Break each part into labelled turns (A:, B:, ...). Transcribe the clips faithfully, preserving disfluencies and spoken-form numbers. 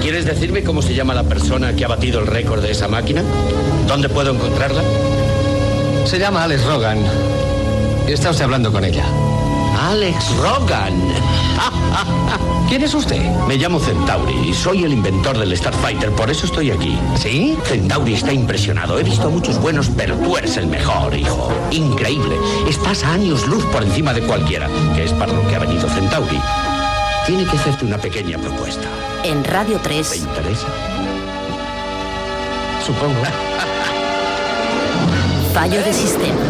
A: ¿Quieres decirme cómo se llama la persona que ha batido el récord de esa máquina? ¿Dónde puedo encontrarla?
B: Se llama Alex Rogan. Está usted hablando con ella.
A: Alex Rogan.
B: ¿Quién es usted?
A: Me llamo Centauri y soy el inventor del Starfighter, por eso estoy aquí.
B: ¿Sí?
A: Centauri está impresionado. He visto a muchos buenos, pero tú eres el mejor, hijo. Increíble. Estás a años luz por encima de cualquiera, que es para lo que ha venido Centauri. Tiene que hacerte una pequeña propuesta.
C: En Radio tres.
A: ¿Te interesa?
B: Supongo.
C: Fallo de sistema.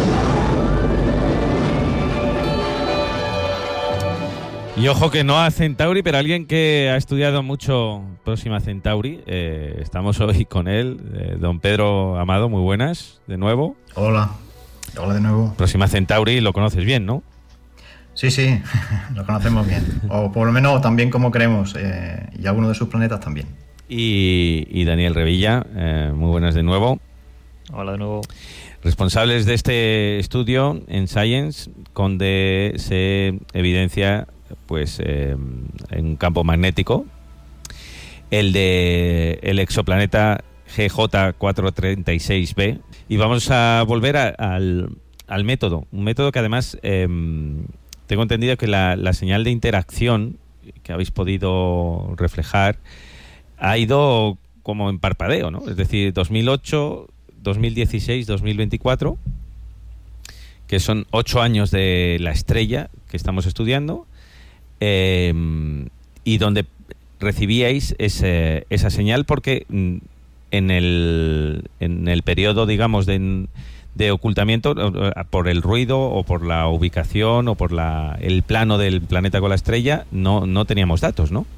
D: Y ojo que no a Centauri, pero alguien que ha estudiado mucho Próxima Centauri. Eh, estamos hoy con él, eh, don Pedro Amado, muy buenas, de nuevo.
E: Hola, hola de nuevo.
D: Próxima Centauri lo conoces bien, ¿no?
E: Sí, sí, lo conocemos bien. O por lo menos tan bien como creemos, eh, y algunos de sus planetas también.
D: Y, y Daniel Revilla, eh, muy buenas de nuevo.
F: Hola de nuevo.
D: Responsables de este estudio en Science, donde se evidencia pues eh, en un campo magnético el de el exoplaneta G J cuatrocientos treinta y seis b, y vamos a volver a, al, al método, un método que además eh, tengo entendido que la, la señal de interacción que habéis podido reflejar ha ido como en parpadeo, ¿no? Es decir, dos mil ocho, dos mil dieciséis, dos mil veinticuatro, que son ocho años de la estrella que estamos estudiando. Eh, y donde recibíais ese, esa señal, porque en el, en el periodo, digamos, de, de ocultamiento, por el ruido o por la ubicación o por la, el plano del planeta con la estrella, no, no teníamos datos, ¿no?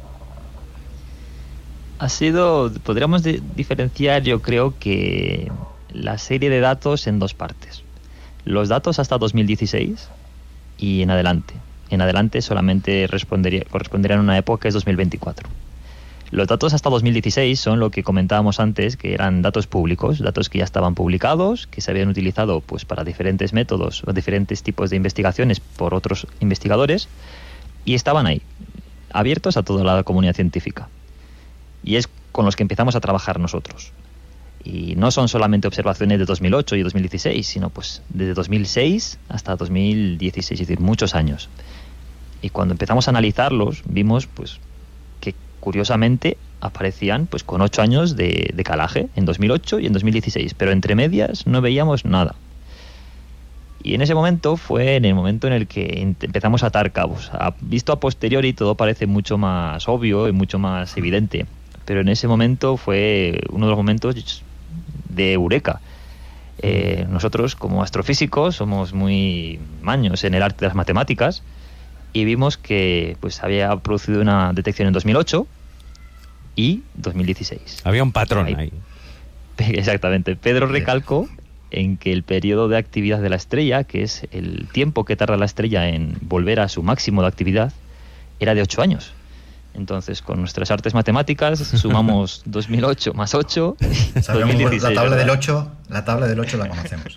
F: Ha sido, podríamos de, diferenciar, yo creo que la serie de datos en dos partes. Los datos hasta dos mil dieciséis y en adelante. En adelante solamente respondería, corresponderían a una época que es dos mil veinticuatro. Los datos hasta dos mil dieciséis son lo que comentábamos antes, que eran datos públicos, datos que ya estaban publicados, que se habían utilizado pues para diferentes métodos o diferentes tipos de investigaciones por otros investigadores, y estaban ahí, abiertos a toda la comunidad científica. Y es con los que empezamos a trabajar nosotros. Y no son solamente observaciones de dos mil ocho y dos mil dieciséis, sino pues desde dos mil seis hasta dos mil dieciséis, es decir, muchos años. Y cuando empezamos a analizarlos, vimos pues que curiosamente aparecían pues con ocho años de, de calaje, en dos mil ocho y en dos mil dieciséis, pero entre medias no veíamos nada. Y en ese momento fue en el momento en el que empezamos a atar cabos. A, visto a posteriori todo parece mucho más obvio y mucho más evidente, pero en ese momento fue uno de los momentos de eureka. Eh, nosotros como astrofísicos somos muy maños en el arte de las matemáticas, y vimos que pues había producido una detección en dos mil ocho y dos mil dieciséis.
D: Había un patrón ahí. ahí.
F: Exactamente. Pedro recalcó en que el periodo de actividad de la estrella, que es el tiempo que tarda la estrella en volver a su máximo de actividad, era de ocho años. Entonces, con nuestras artes matemáticas, sumamos dos mil ocho más ocho.
E: Sabemos dos mil dieciséis, la tabla ¿verdad? del ocho, la tabla del ocho la conocemos.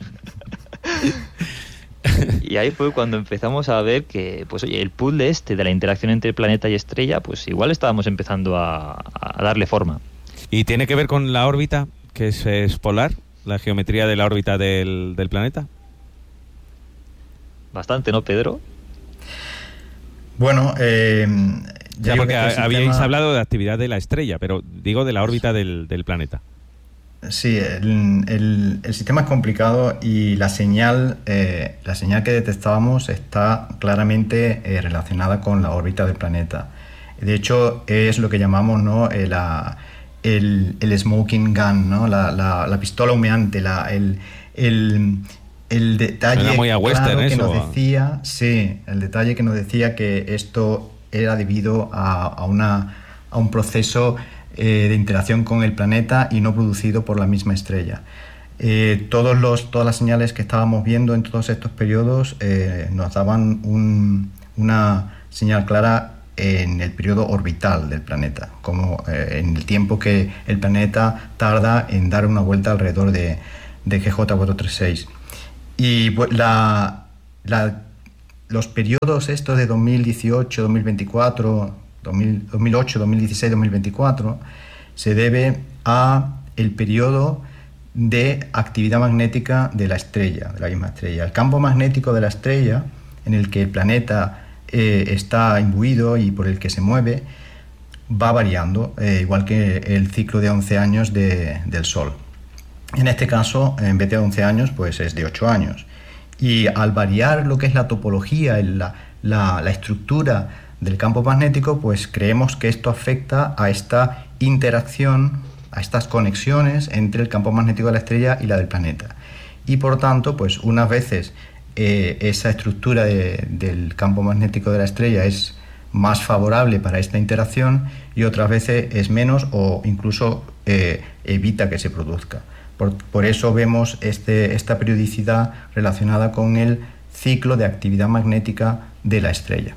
F: Y ahí fue cuando empezamos a ver que, pues oye, el puzzle este de la interacción entre planeta y estrella, pues igual estábamos empezando a, a darle forma.
D: ¿Y tiene que ver con la órbita, que es, es polar, la geometría de la órbita del, del planeta?
F: Bastante, ¿no, Pedro?
E: Bueno, eh, ya
D: digo que
E: este
D: habíais
E: sistema...
D: hablado de actividad de la estrella, pero digo de la órbita del, del planeta.
E: Sí, el, el, el sistema es complicado y la señal, eh, la señal que detectábamos está claramente eh, relacionada con la órbita del planeta. De hecho, es lo que llamamos, ¿no?, eh, la, el, el smoking gun, ¿no?, la, la, la pistola humeante, la, el, el, el detalle
D: muy a western,
E: claro que
D: eso.
E: nos decía, sí, el detalle que nos decía que esto era debido a, a, una, a un proceso Eh, de interacción con el planeta y no producido por la misma estrella. Eh, todos los, todas las señales que estábamos viendo en todos estos periodos eh, nos daban un, una señal clara en el periodo orbital del planeta, como eh, en el tiempo que el planeta tarda en dar una vuelta alrededor de, de G J cuatrocientos treinta y seis. Y pues, la, la, los periodos estos de dos mil dieciocho, dos mil veinticuatro, dos mil ocho, dos mil dieciséis, dos mil veinticuatro, se debe a el periodo de actividad magnética de la estrella, de la misma estrella. El campo magnético de la estrella, en el que el planeta eh, está imbuido y por el que se mueve, va variando, eh, igual que el ciclo de once años de, del Sol. En este caso, en vez de once años, pues es de ocho años. Y al variar lo que es la topología, la, la, la estructura del campo magnético, pues creemos que esto afecta a esta interacción, a estas conexiones entre el campo magnético de la estrella y la del planeta. Y por tanto, pues unas veces eh, esa estructura de, del campo magnético de la estrella es más favorable para esta interacción y otras veces es menos o incluso eh, evita que se produzca. Por, por eso vemos este, esta periodicidad relacionada con el ciclo de actividad magnética de la estrella.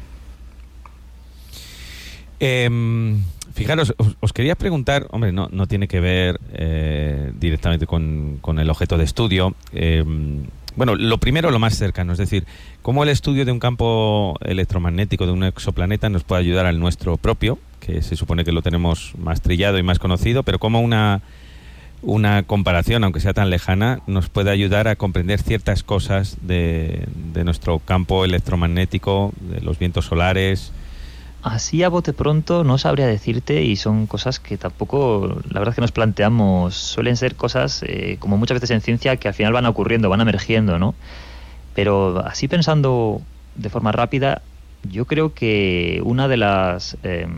D: Eh, fijaros, os, os quería preguntar, hombre, no, no tiene que ver eh, directamente con, con el objeto de estudio. Eh, bueno, lo primero, lo más cercano, es decir, cómo el estudio de un campo electromagnético de un exoplaneta nos puede ayudar al nuestro propio, que se supone que lo tenemos más trillado y más conocido, pero cómo una, una comparación, aunque sea tan lejana, nos puede ayudar a comprender ciertas cosas de, de nuestro campo electromagnético, de los vientos solares.
F: Así a bote pronto no sabría decirte, y son cosas que tampoco, la verdad es que nos planteamos, suelen ser cosas eh, como muchas veces en ciencia que al final van ocurriendo, van emergiendo, ¿no? Pero así pensando de forma rápida, yo creo que una de las eh,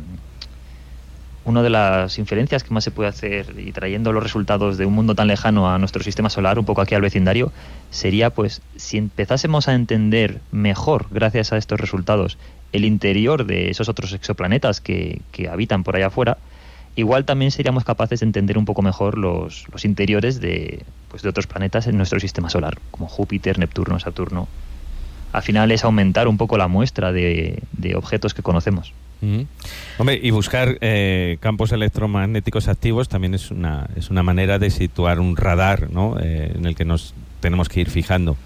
F: una de las inferencias que más se puede hacer, y trayendo los resultados de un mundo tan lejano a nuestro sistema solar, un poco aquí al vecindario, sería pues si empezásemos a entender mejor, gracias a estos resultados, el interior de esos otros exoplanetas que, que habitan por allá afuera, igual también seríamos capaces de entender un poco mejor los, los interiores de, pues de otros planetas en nuestro sistema solar, como Júpiter, Neptuno, Saturno. Al final es aumentar un poco la muestra de, de objetos que conocemos.
D: Mm-hmm. Hombre, y buscar eh, campos electromagnéticos activos también es una, es una manera de situar un radar, ¿no? Eh, en el que nos tenemos que ir fijando.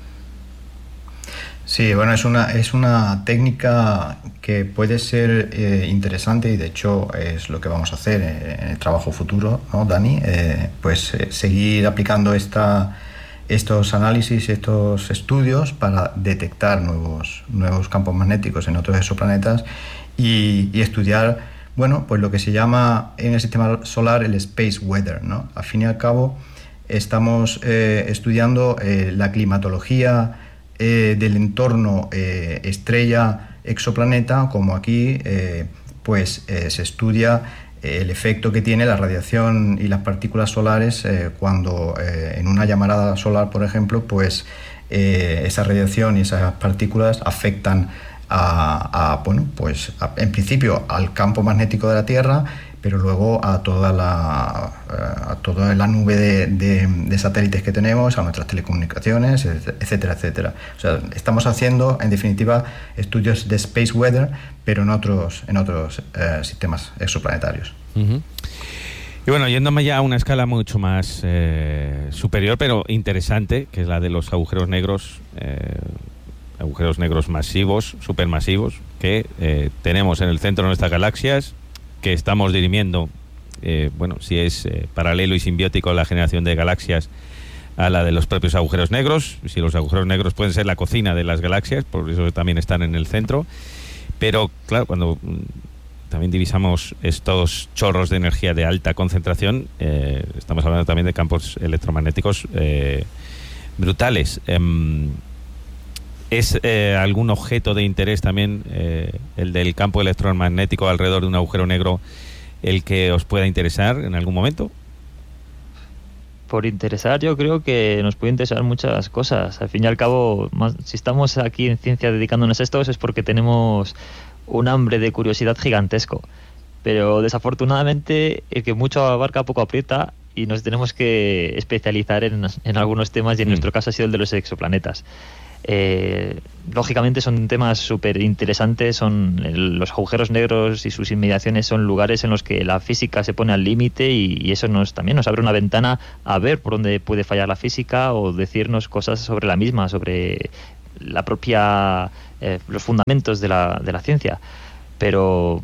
E: Sí, bueno, es una, es una técnica que puede ser eh, interesante y de hecho es lo que vamos a hacer en el trabajo futuro, ¿no, Dani? Eh, pues eh, seguir aplicando esta, estos análisis, estos estudios para detectar nuevos, nuevos campos magnéticos en otros exoplanetas y, y estudiar, bueno, pues lo que se llama en el sistema solar el space weather, ¿no? Al fin y al cabo estamos eh, estudiando eh, la climatología Eh, del entorno eh, estrella-exoplaneta, como aquí eh, pues eh, se estudia eh, el efecto que tiene la radiación y las partículas solares eh, cuando eh, en una llamarada solar, por ejemplo, pues eh, esa radiación y esas partículas afectan a, a bueno, pues a, en principio al campo magnético de la Tierra, pero luego a toda la, a toda la nube de, de, de satélites que tenemos, a nuestras telecomunicaciones, etcétera, etcétera. O sea, estamos haciendo, en definitiva, estudios de space weather, pero en otros, en otros eh, sistemas exoplanetarios.
D: Uh-huh. Y bueno, yéndome ya a una escala mucho más eh, superior, pero interesante, que es la de los agujeros negros, eh, agujeros negros masivos, supermasivos, que eh, tenemos en el centro de nuestras galaxias, que estamos dirimiendo, eh, bueno, si es eh, paralelo y simbiótico la generación de galaxias a la de los propios agujeros negros, si los agujeros negros pueden ser la cocina de las galaxias, por eso también están en el centro, pero claro, cuando también divisamos estos chorros de energía de alta concentración, eh, estamos hablando también de campos electromagnéticos eh, brutales. Eh, ¿Es eh, algún objeto de interés también eh, el del campo electromagnético alrededor de un agujero negro el que os pueda interesar en algún momento?
F: Por interesar, yo creo que nos puede interesar muchas cosas. Al fin y al cabo, más, si estamos aquí en ciencia dedicándonos a esto es porque tenemos un hambre de curiosidad gigantesco. Pero desafortunadamente el que mucho abarca poco aprieta y nos tenemos que especializar en, en algunos temas, y en mm. nuestro caso ha sido el de los exoplanetas. Eh, lógicamente son temas súper interesantes, son el, los agujeros negros y sus inmediaciones son lugares en los que la física se pone al límite y, y eso nos también nos abre una ventana a ver por dónde puede fallar la física o decirnos cosas sobre la misma, sobre la propia eh, los fundamentos de la, de la ciencia. Pero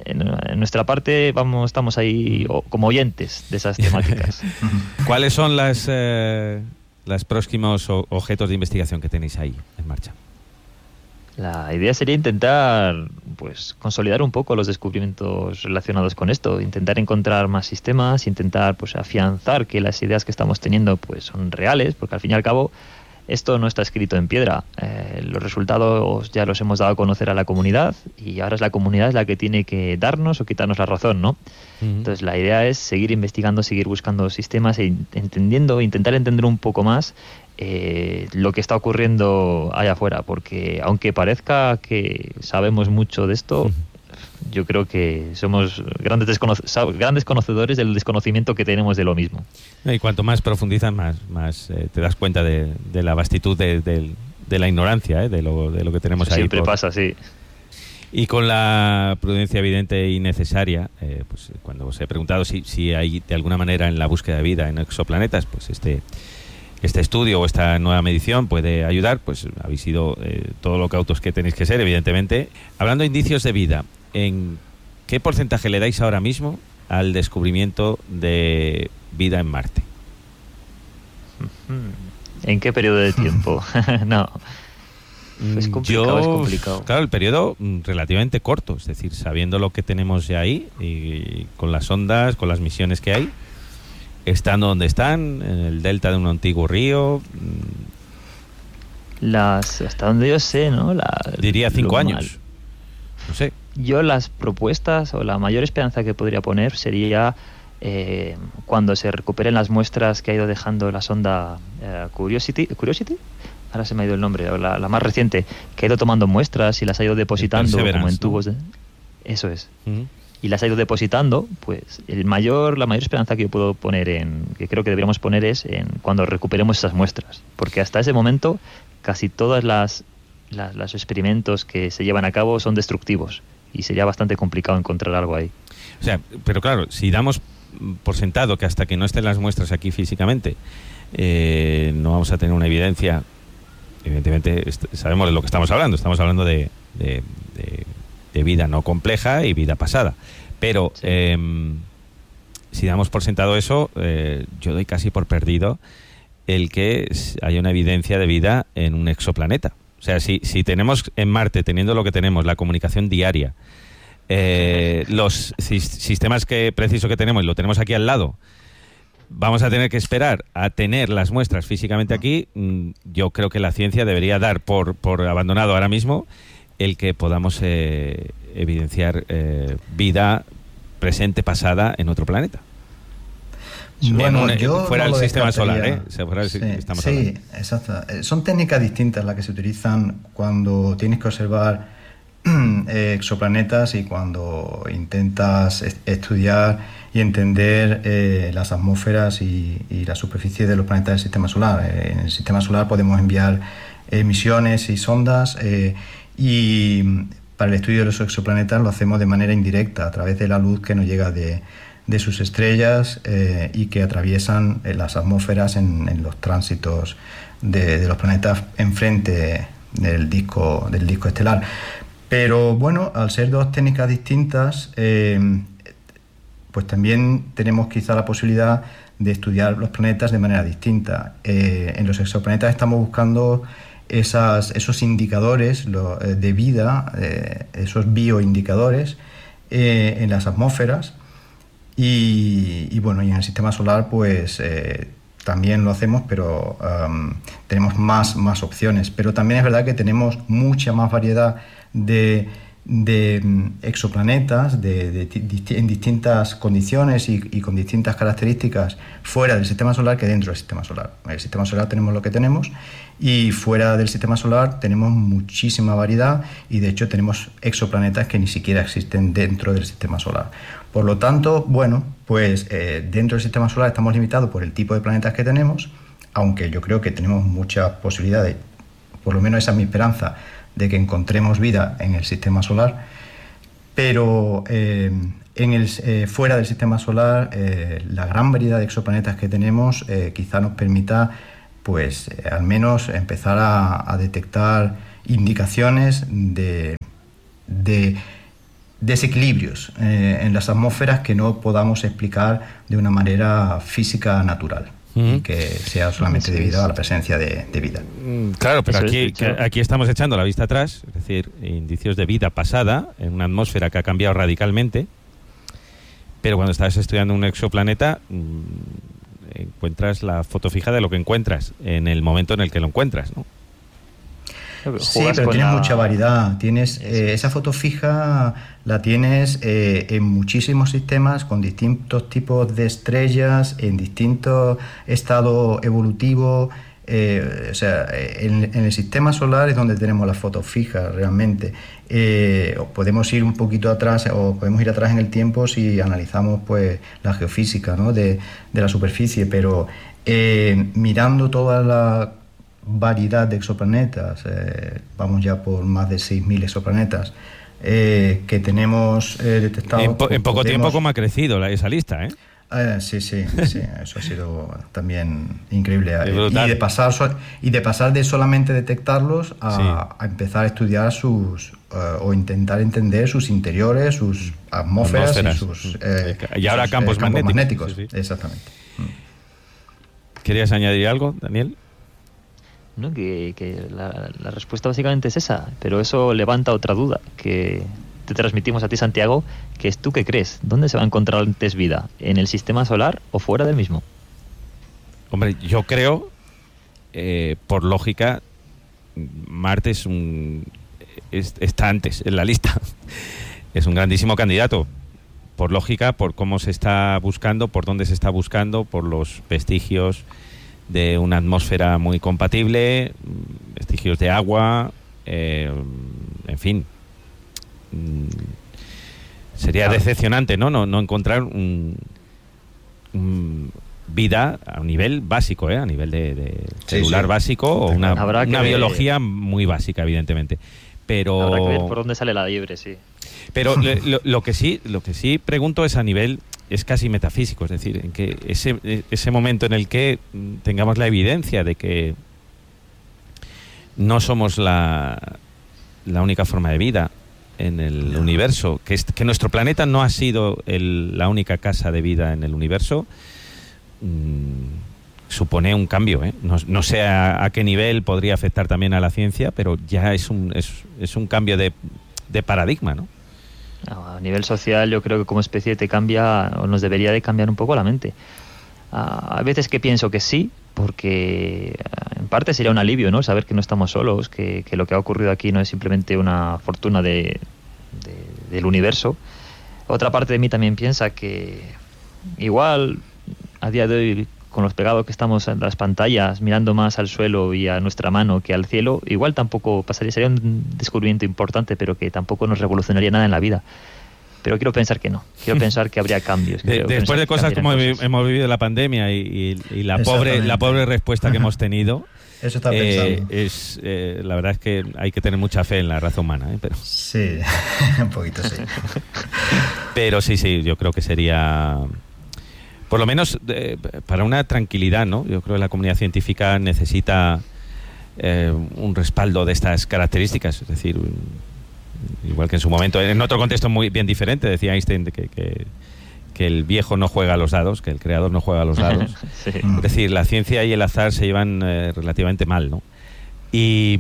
F: en, en nuestra parte vamos, estamos ahí o, como oyentes de esas temáticas.
D: ¿Cuáles son las, eh, los próximos o, objetos de investigación que tenéis ahí en marcha?
F: La idea sería intentar, pues, consolidar un poco los descubrimientos relacionados con esto, intentar encontrar más sistemas, intentar, pues, afianzar que las ideas que estamos teniendo, pues, son reales, porque al fin y al cabo esto no está escrito en piedra. Eh, los resultados ya los hemos dado a conocer a la comunidad y ahora es la comunidad la que tiene que darnos o quitarnos la razón, ¿no? Uh-huh. Entonces la idea es seguir investigando, seguir buscando sistemas e entendiendo, intentar entender un poco más eh, lo que está ocurriendo allá afuera, porque aunque parezca que sabemos mucho de esto, uh-huh. yo creo que somos grandes, desconoc- grandes conocedores del desconocimiento que tenemos de lo mismo.
D: Y cuanto más profundizas, más, más eh, te das cuenta de, de la vastitud de, de, de la ignorancia, eh, de, lo, de lo que tenemos
F: Eso
D: ahí.
F: Siempre
D: por...
F: pasa, sí.
D: Y con la prudencia evidente y necesaria, eh, pues cuando os he preguntado si, si hay de alguna manera en la búsqueda de vida en exoplanetas, pues este este estudio o esta nueva medición puede ayudar, pues habéis sido eh, todo lo cautos que tenéis que ser, evidentemente. Hablando de indicios de vida, ¿en qué porcentaje le dais ahora mismo al descubrimiento de vida en Marte?
F: ¿En qué periodo de tiempo? No. Es complicado,
D: Yo,
F: es complicado.
D: Claro, el periodo relativamente corto, es decir, sabiendo lo que tenemos ya ahí, y con las ondas, con las misiones que hay, estando donde están, en el delta de un antiguo río.
F: Las, hasta donde yo sé, ¿no? La,
D: diría cinco años.
F: Mal.
D: No sé.
F: Yo las propuestas o la mayor esperanza que podría poner sería eh, cuando se recuperen las muestras que ha ido dejando la sonda eh, Curiosity. ¿Curiosity? Ahora se me ha ido el nombre, o la, la más reciente, que ha ido tomando muestras y las ha ido depositando como en tubos. De... Eso es. Uh-huh. Y las ha ido depositando, pues el mayor, la mayor esperanza que yo puedo poner en, que creo que deberíamos poner es en cuando recuperemos esas muestras, porque hasta ese momento casi todas las, las los experimentos que se llevan a cabo son destructivos y sería bastante complicado encontrar algo ahí.
D: O sea, pero claro, si damos por sentado que hasta que no estén las muestras aquí físicamente eh, no vamos a tener una evidencia, evidentemente sabemos de lo que estamos hablando, estamos hablando de, de, de de vida no compleja y vida pasada. Pero sí. eh, si damos por sentado eso, eh, yo doy casi por perdido el que haya una evidencia de vida en un exoplaneta. O sea, si, si tenemos en Marte, teniendo lo que tenemos, la comunicación diaria, eh, los sistemas que preciso que tenemos, y lo tenemos aquí al lado, vamos a tener que esperar a tener las muestras físicamente aquí. Yo creo que la ciencia debería dar por, por abandonado ahora mismo el que podamos eh, evidenciar eh, vida presente, pasada en otro planeta.
E: Bueno,
D: en,
E: yo
D: fuera
E: no
D: del sistema solar, ¿eh?
E: Fuera del sí, sí, exacto. Son técnicas distintas las que se utilizan cuando tienes que observar eh, exoplanetas y cuando intentas est- estudiar y entender eh, las atmósferas y, y la superficie de los planetas del sistema solar. Eh, en el sistema solar podemos enviar eh, misiones y sondas eh, y para el estudio de los exoplanetas lo hacemos de manera indirecta, a través de la luz que nos llega de, de sus estrellas eh, y que atraviesan eh, las atmósferas en, en los tránsitos de, de los planetas enfrente del disco, del disco estelar. Pero bueno, al ser dos técnicas distintas, eh, pues también tenemos quizá la posibilidad de estudiar los planetas de manera distinta. Eh, en los exoplanetas estamos buscando Esas, esos indicadores lo, eh, de vida, eh, esos bioindicadores eh, en las atmósferas y, y bueno, y en el sistema solar pues eh, también lo hacemos, pero um, tenemos más, más opciones, pero también es verdad que tenemos mucha más variedad de, de exoplanetas de, de, de, en distintas condiciones y, y con distintas características fuera del sistema solar que dentro del sistema solar. En el sistema solar tenemos lo que tenemos y fuera del sistema solar tenemos muchísima variedad y de hecho tenemos exoplanetas que ni siquiera existen dentro del sistema solar. Por lo tanto, bueno, pues eh, dentro del sistema solar estamos limitados por el tipo de planetas que tenemos, aunque yo creo que tenemos muchas posibilidades, por lo menos esa es mi esperanza, de que encontremos vida en el sistema solar, pero eh, en el, eh, fuera del sistema solar eh, la gran variedad de exoplanetas que tenemos eh, quizá nos permita pues eh, al menos empezar a, a detectar indicaciones de, de, desequilibrios eh, en las atmósferas que no podamos explicar de una manera física natural. Uh-huh. Y que sea solamente sí, debido sí. a la presencia de, de vida.
D: Claro, pero
F: Eso
D: aquí,
F: es, claro.
D: aquí estamos echando la vista atrás, es decir, indicios de vida pasada en una atmósfera que ha cambiado radicalmente, pero cuando estás estudiando un exoplaneta encuentras la foto fija de lo que encuentras en el momento en el que lo encuentras, ¿no?
E: Sí, pero tienes la... mucha variedad. Tienes eh, esa foto fija la tienes eh, en muchísimos sistemas con distintos tipos de estrellas, en distintos estados evolutivos. Eh, o sea, en, en el sistema solar es donde tenemos las fotos fijas realmente. Eh, podemos ir un poquito atrás o podemos ir atrás en el tiempo si analizamos pues la geofísica, ¿no? de, de la superficie, pero eh, mirando toda la variedad de exoplanetas, eh, vamos ya por más de seis mil exoplanetas eh, que tenemos eh, detectados.
D: En, po en poco
E: podemos...
D: tiempo como ha crecido la, esa lista, ¿eh?
E: Eh, sí, sí, sí, eso ha sido también increíble. Y de pasar so y de pasar de solamente detectarlos a, sí. a empezar a estudiar sus uh, o intentar entender sus interiores, sus atmósferas, atmósferas. y sus eh,
D: y ahora
E: sus,
D: campos,
E: eh, campos
D: magnéticos.
E: magnéticos. Sí, sí. Exactamente.
D: ¿Querías añadir algo, Daniel?
F: No, que, que la, la respuesta básicamente es esa, pero eso levanta otra duda que te transmitimos a ti, Santiago, que es tú qué crees. ¿Dónde se va a encontrar antes vida? ¿En el sistema solar o fuera del mismo?
D: Hombre, yo creo, eh, por lógica, Marte es un es, está antes en la lista. Es un grandísimo candidato. Por lógica, por cómo se está buscando, por dónde se está buscando, por los vestigios de una atmósfera muy compatible, vestigios de agua, eh, en fin. Sería claro. decepcionante, ¿no? No, no encontrar un, un vida a un nivel básico, ¿eh? A nivel de, de sí, celular sí. básico o una, una biología muy básica, evidentemente. Pero
F: habrá que ver por dónde sale la liebre, sí.
D: Pero lo, lo que sí, lo que sí pregunto es a nivel es casi metafísico, es decir, en que ese ese momento en el que tengamos la evidencia de que no somos la la única forma de vida en el no. universo, que, es, que nuestro planeta no ha sido el, la única casa de vida en el universo, mmm, supone un cambio, ¿eh? No, no sé a, a qué nivel podría afectar también a la ciencia, pero ya es un, es, es un cambio de, de paradigma, ¿no?
F: A nivel social yo creo que como especie te cambia, o nos debería de cambiar un poco la mente. A veces que pienso que sí, porque en parte sería un alivio, ¿no? Saber que no estamos solos, que, que lo que ha ocurrido aquí no es simplemente una fortuna de, de, del universo. Otra parte de mí también piensa que igual a día de hoy, con los pegados que estamos en las pantallas, mirando más al suelo y a nuestra mano que al cielo, igual tampoco pasaría, sería un descubrimiento importante, pero que tampoco nos revolucionaría nada en la vida. Pero quiero pensar que no. Quiero pensar que habría cambios.
D: De, después de cosas como cosas. hemos vivido la pandemia y, y, y la pobre la pobre respuesta que hemos tenido,
E: eso está
D: eh,
E: pensando.
D: Es, eh, la verdad es que hay que tener mucha fe en la raza humana, ¿eh? Pero,
E: sí, un poquito sí.
D: Pero sí, sí, yo creo que sería, por lo menos eh, para una tranquilidad, ¿no? Yo creo que la comunidad científica necesita eh, un respaldo de estas características, es decir, igual que en su momento, en otro contexto muy bien diferente, decía Einstein que, que, que el viejo no juega a los dados, que el creador no juega a los dados. Sí. Es decir, la ciencia y el azar se llevan eh, relativamente mal, ¿no? Y,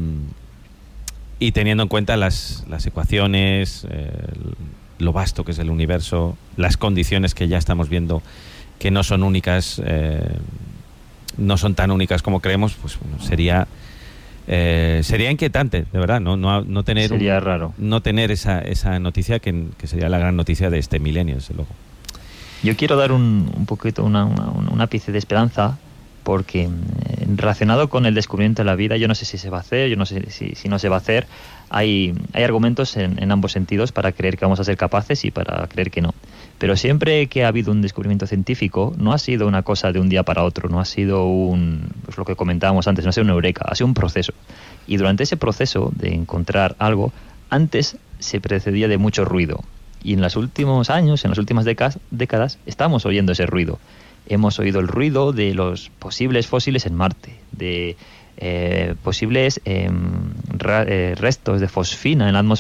D: y teniendo en cuenta las, las ecuaciones, eh, lo vasto que es el universo, las condiciones que ya estamos viendo que no son únicas, eh, no son tan únicas como creemos, pues bueno, sería... Eh, sería inquietante, de verdad, no no, no tener
F: sería
D: un,
F: raro
D: no tener esa, esa noticia que, que sería la gran noticia de este milenio, desde luego.
F: Yo quiero dar un, un poquito una, una, un ápice de esperanza, porque eh, relacionado con el descubrimiento de la vida, yo no sé si se va a hacer, yo no sé si, si no se va a hacer, hay, hay argumentos en, en ambos sentidos para creer que vamos a ser capaces y para creer que no. Pero siempre que ha habido un descubrimiento científico, no ha sido una cosa de un día para otro, no ha sido un, pues lo que comentábamos antes, no ha sido una eureka, ha sido un proceso. Y durante ese proceso de encontrar algo, antes se precedía de mucho ruido. Y en los últimos años, en las últimas décadas, décadas, estamos oyendo ese ruido. Hemos oído el ruido de los posibles fósiles en Marte, de eh, posibles eh, ra, eh, restos de fosfina en la atmósfera